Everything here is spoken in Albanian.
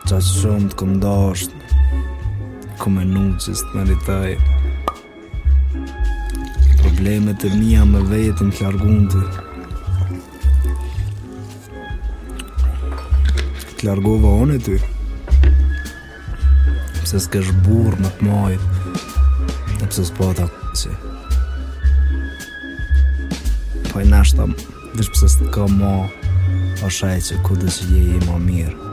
Qa shumë të këndasht, ku me nuk që së të meritoj. Problemet e mija me vetën të largunte. Të largova unë e ty. Pse s'kesh burë më të majt, e pse s'pata që. Po i nashta, vish pse s'të ka ma, o shaj që ku dhe që je i ma mirë.